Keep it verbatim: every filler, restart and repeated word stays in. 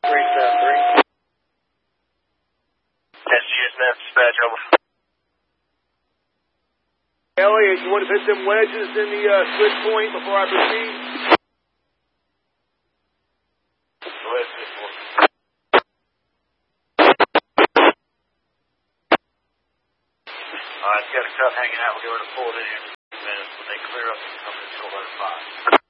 three seven three. S G S F, dispatch, over. Elliot, you want to hit them wedges in the uh, switch point before I proceed? Go ahead, switch point. Alright, it's got a truck hanging out. We'll get ready to pull it in here in a minute. When they clear up, it's coming to twelve oh five.